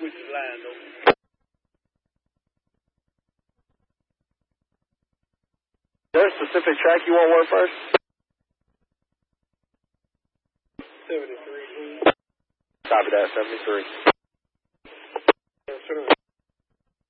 switch the line, though. Is there a specific track you want to work first? 73. Copy that, 73.